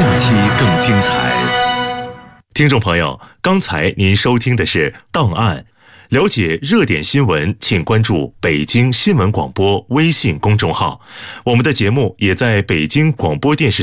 下期更精彩。 听众朋友，刚才您收听的是《档案》，了解热点新闻，请关注北京新闻广播微信公众号。我们的节目也在北京广播电视